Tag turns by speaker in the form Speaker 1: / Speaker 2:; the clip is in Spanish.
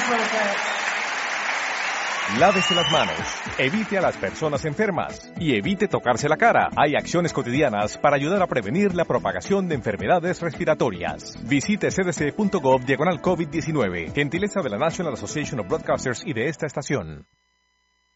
Speaker 1: Lávese las manos, evite a las personas enfermas y evite tocarse la cara. Hay acciones cotidianas para ayudar a prevenir la propagación de enfermedades respiratorias. Visite cdc.gov/COVID-19, gentileza de la National Association of Broadcasters y de esta estación.